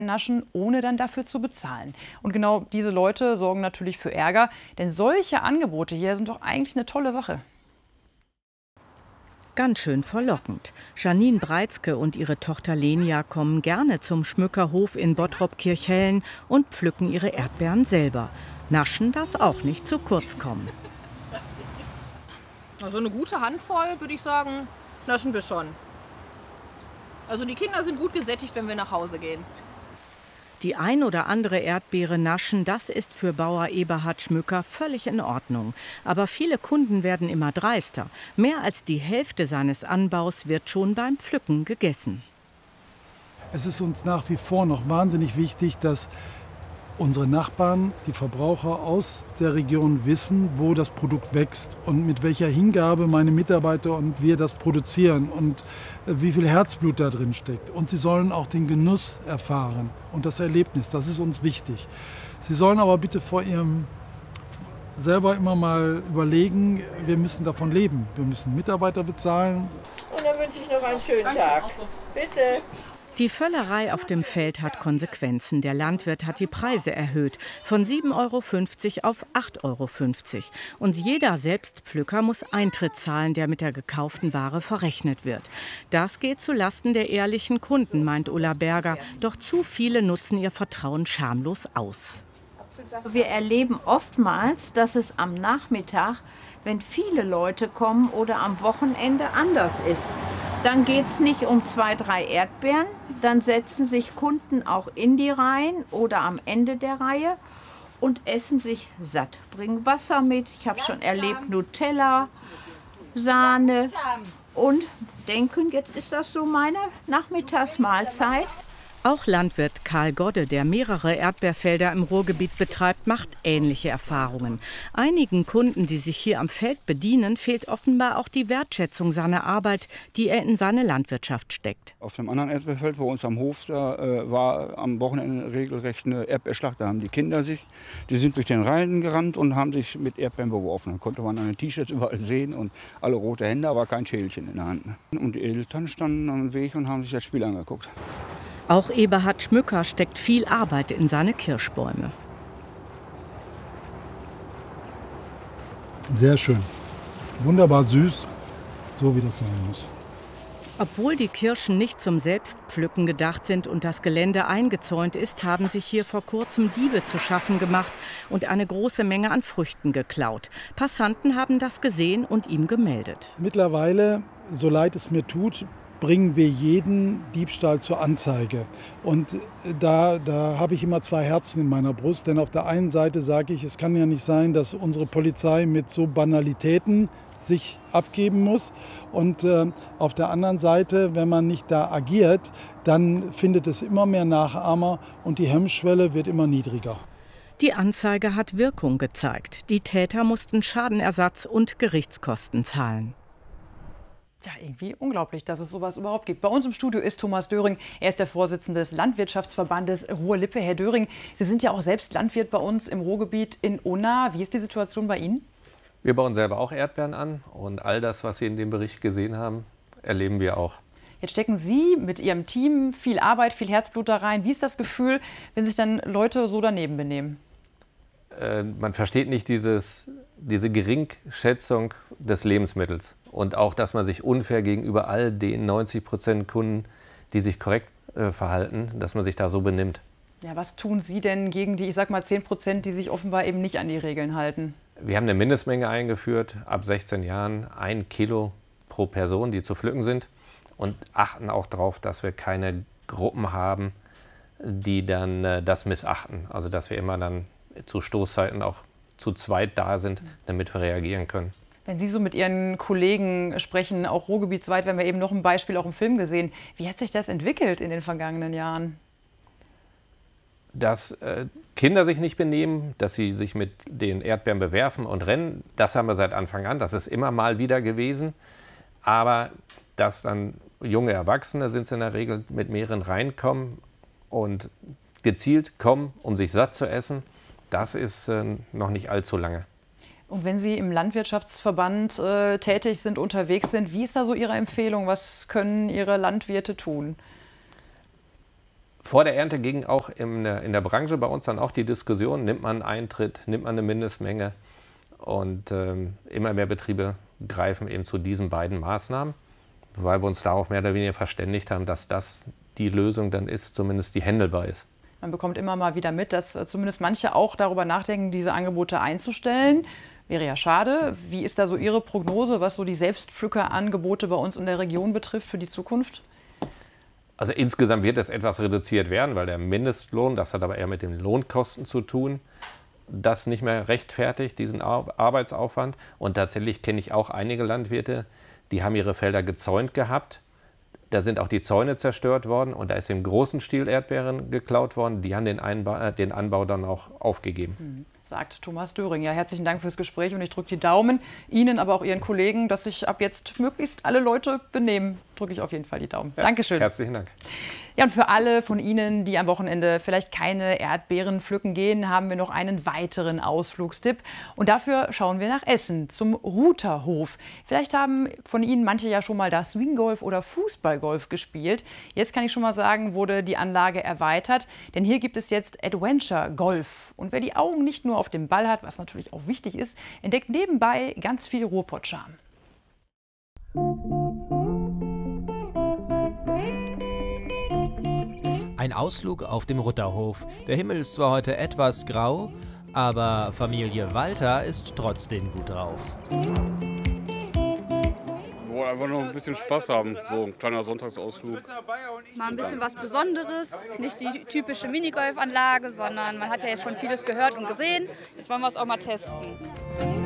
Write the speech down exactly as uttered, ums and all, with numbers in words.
naschen, ohne dann dafür zu bezahlen. Und genau diese Leute sorgen natürlich für Ärger, denn solche Angebote hier sind doch eigentlich eine tolle Sache. Ganz schön verlockend. Janine Breitzke und ihre Tochter Lenia kommen gerne zum Schmückerhof in Bottrop-Kirchhellen und pflücken ihre Erdbeeren selber. Naschen darf auch nicht zu kurz kommen. Also eine gute Handvoll, würde ich sagen, naschen wir schon. Also die Kinder sind gut gesättigt, wenn wir nach Hause gehen. Die ein oder andere Erdbeere naschen, das ist für Bauer Eberhard Schmücker völlig in Ordnung. Aber viele Kunden werden immer dreister. Mehr als die Hälfte seines Anbaus wird schon beim Pflücken gegessen. Es ist uns nach wie vor noch wahnsinnig wichtig, dass unsere Nachbarn, die Verbraucher aus der Region wissen, wo das Produkt wächst und mit welcher Hingabe meine Mitarbeiter und wir das produzieren und wie viel Herzblut da drin steckt. Und sie sollen auch den Genuss erfahren und das Erlebnis, das ist uns wichtig. Sie sollen aber bitte vor ihrem selber immer mal überlegen, wir müssen davon leben. Wir müssen Mitarbeiter bezahlen. Und dann wünsche ich noch einen schönen Tag. Bitte. Die Völlerei auf dem Feld hat Konsequenzen. Der Landwirt hat die Preise erhöht, von sieben Euro fünfzig auf acht Euro fünfzig. Und jeder Selbstpflücker muss Eintritt zahlen, der mit der gekauften Ware verrechnet wird. Das geht zu Lasten der ehrlichen Kunden, meint Ulla Berger. Doch zu viele nutzen ihr Vertrauen schamlos aus. Wir erleben oftmals, dass es am Nachmittag, wenn viele Leute kommen oder am Wochenende anders ist. Dann geht es nicht um zwei, drei Erdbeeren, dann setzen sich Kunden auch in die Reihen oder am Ende der Reihe und essen sich satt. Bringen Wasser mit, ich habe schon erlebt Nutella, Sahne und denken, jetzt ist das so meine Nachmittagsmahlzeit. Auch Landwirt Karl Godde, der mehrere Erdbeerfelder im Ruhrgebiet betreibt, macht ähnliche Erfahrungen. Einigen Kunden, die sich hier am Feld bedienen, fehlt offenbar auch die Wertschätzung seiner Arbeit, die er in seine Landwirtschaft steckt. Auf dem anderen Erdbeerfeld, wo uns am Hof da, äh, war am Wochenende regelrecht eine Erdbeerschlacht. Da haben die Kinder sich, die sind durch den Reihen gerannt und haben sich mit Erdbeeren beworfen. Da konnte man an den T-Shirts überall sehen und alle rote Hände, aber kein Schälchen in der Hand. Und die Eltern standen am Weg und haben sich das Spiel angeguckt. Auch Eberhard Schmücker steckt viel Arbeit in seine Kirschbäume. Sehr schön. Wunderbar süß, so wie das sein muss. Obwohl die Kirschen nicht zum Selbstpflücken gedacht sind und das Gelände eingezäunt ist, haben sich hier vor kurzem Diebe zu schaffen gemacht und eine große Menge an Früchten geklaut. Passanten haben das gesehen und ihm gemeldet. Mittlerweile, so leid es mir tut, bringen wir jeden Diebstahl zur Anzeige. Und da, da habe ich immer zwei Herzen in meiner Brust. Denn auf der einen Seite sage ich, es kann ja nicht sein, dass unsere Polizei mit so Banalitäten sich abgeben muss. Und äh, auf der anderen Seite, wenn man nicht da agiert, dann findet es immer mehr Nachahmer und die Hemmschwelle wird immer niedriger. Die Anzeige hat Wirkung gezeigt. Die Täter mussten Schadenersatz und Gerichtskosten zahlen. Ja, irgendwie unglaublich, dass es sowas überhaupt gibt. Bei uns im Studio ist Thomas Döring. Er ist der Vorsitzende des Landwirtschaftsverbandes Ruhr-Lippe. Herr Döring, Sie sind ja auch selbst Landwirt bei uns im Ruhrgebiet in Unna. Wie ist die Situation bei Ihnen? Wir bauen selber auch Erdbeeren an und all das, was Sie in dem Bericht gesehen haben, erleben wir auch. Jetzt stecken Sie mit Ihrem Team viel Arbeit, viel Herzblut da rein. Wie ist das Gefühl, wenn sich dann Leute so daneben benehmen? Äh, man versteht nicht dieses, diese Geringschätzung des Lebensmittels. Und auch, dass man sich unfair gegenüber all den neunzig Prozent Kunden, die sich korrekt äh, verhalten, dass man sich da so benimmt. Ja, was tun Sie denn gegen die, ich sag mal, zehn Prozent, die sich offenbar eben nicht an die Regeln halten? Wir haben eine Mindestmenge eingeführt, ab sechzehn Jahren ein Kilo pro Person, die zu pflücken sind. Und achten auch darauf, dass wir keine Gruppen haben, die dann äh, das missachten. Also dass wir immer dann zu Stoßzeiten auch zu zweit da sind, damit wir reagieren können. Wenn Sie so mit Ihren Kollegen sprechen, auch ruhrgebietsweit, wir haben ja eben noch ein Beispiel auch im Film gesehen. Wie hat sich das entwickelt in den vergangenen Jahren? Dass äh, Kinder sich nicht benehmen, dass sie sich mit den Erdbeeren bewerfen und rennen, das haben wir seit Anfang an. Das ist immer mal wieder gewesen. Aber dass dann junge Erwachsene sind es in der Regel mit mehreren reinkommen und gezielt kommen, um sich satt zu essen, das ist äh, noch nicht allzu lange. Und wenn Sie im Landwirtschaftsverband äh, tätig sind, unterwegs sind, wie ist da so Ihre Empfehlung? Was können Ihre Landwirte tun? Vor der Ernte ging auch in der, in der Branche bei uns dann auch die Diskussion, nimmt man einen Eintritt, nimmt man eine Mindestmenge. Und ähm, immer mehr Betriebe greifen eben zu diesen beiden Maßnahmen, weil wir uns darauf mehr oder weniger verständigt haben, dass das die Lösung dann ist, zumindest die händelbar ist. Man bekommt immer mal wieder mit, dass zumindest manche auch darüber nachdenken, diese Angebote einzustellen. Wäre ja schade. Wie ist da so Ihre Prognose, was so die Selbstpflückerangebote bei uns in der Region betrifft für die Zukunft? Also insgesamt wird es etwas reduziert werden, weil der Mindestlohn, das hat aber eher mit den Lohnkosten zu tun, das nicht mehr rechtfertigt, diesen Arbeitsaufwand. Und tatsächlich kenne ich auch einige Landwirte, die haben ihre Felder gezäunt gehabt. Da sind auch die Zäune zerstört worden und da ist im großen Stil Erdbeeren geklaut worden. Die haben den, Einba- den Anbau dann auch aufgegeben. Mhm. Sagt Thomas Döring. Ja, herzlichen Dank fürs Gespräch und ich drücke die Daumen Ihnen, aber auch Ihren Kollegen, dass sich ab jetzt möglichst alle Leute benehmen. Drücke ich auf jeden Fall die Daumen. Ja, Dankeschön. Herzlichen Dank. Ja, und für alle von Ihnen, die am Wochenende vielleicht keine Erdbeeren pflücken gehen, haben wir noch einen weiteren Ausflugstipp. Und dafür schauen wir nach Essen, zum Rutherhof. Vielleicht haben von Ihnen manche ja schon mal da Swinggolf oder Fußballgolf gespielt. Jetzt kann ich schon mal sagen, wurde die Anlage erweitert, denn hier gibt es jetzt Adventure Golf. Und wer die Augen nicht nur auf dem Ball hat, was natürlich auch wichtig ist, entdeckt nebenbei ganz viel Ruhrpott-Charme. Ein Ausflug auf dem Rutherhof. Der Himmel ist zwar heute etwas grau, aber Familie Walter ist trotzdem gut drauf. Wir wollen einfach noch ein bisschen Spaß haben, so ein kleiner Sonntagsausflug. Mal ein bisschen was Besonderes, nicht die typische Minigolfanlage, sondern man hat ja jetzt schon vieles gehört und gesehen. Jetzt wollen wir es auch mal testen.